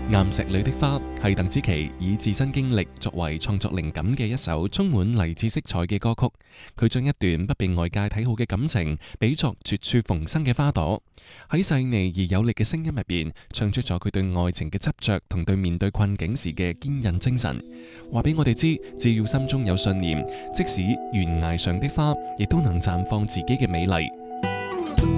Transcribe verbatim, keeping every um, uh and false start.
岩石裏的花係鄧紫棋以自身經歷作為創作靈感嘅一首充滿勵志色彩嘅歌曲。佢將一段不被外界睇好嘅感情比作絕處逢生嘅花朵，喺細膩而有力嘅聲音入邊唱出咗佢對愛情嘅執着同對面對困境時嘅堅韌精神。話俾我哋知，只要心中有信念，即使懸崖上的花亦都能綻放自己嘅美麗。